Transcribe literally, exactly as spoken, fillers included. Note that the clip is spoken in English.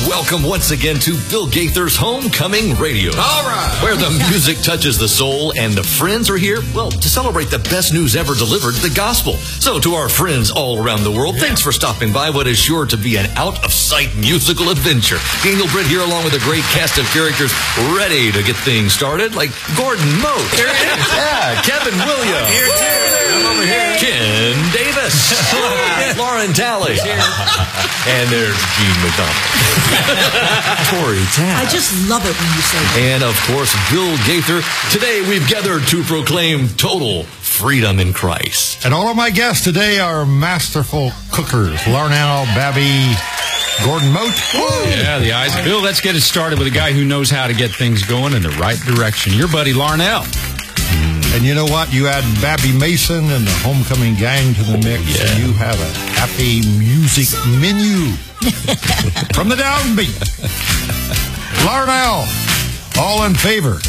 Welcome once again to Bill Gaither's Homecoming Radio. All right. Where the music touches the soul and the friends are here, well, to celebrate the best news ever delivered, the gospel. So to our friends all around the world, yeah. thanks for stopping by what is sure to be an out-of-sight musical adventure. Daniel Britt here along with a great cast of characters ready to get things started, like Gordon Moat. Here it is. Yeah, Kevin Williams. Here too. I'm over here. Ken Davis. Lauren Talley. And there's Gene McDonald. Tori Tabb. I just love it when you say that. And, of course, Bill Gaither. Today, we've gathered to proclaim total freedom in Christ. And all of my guests today are masterful cookers. Larnell, Babby, Gordon Moat. Yeah, the eyes. Bill, let's get it started with a guy who knows how to get things going in the right direction. Your buddy, Larnell. And you know what? You add Babby Mason and the Homecoming Gang to the mix, yeah. and you have a happy music menu from the downbeat. Larnell, all in favor